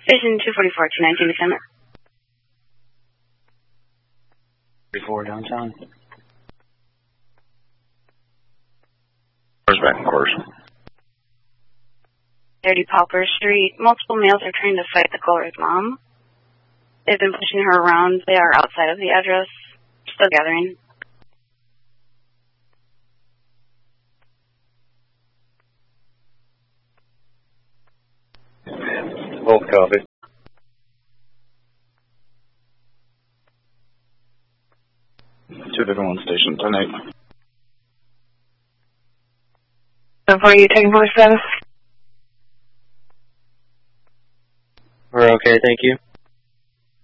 Station 244, 219 December. 34 downtown. Where's back, of course? 30 Pauper Street. Multiple males are trying to fight the caller's mom. They've been pushing her around. They are outside of the address. Still gathering. Both copy. Two different ones, station 10-8. Before you taking police status? We're okay, thank you.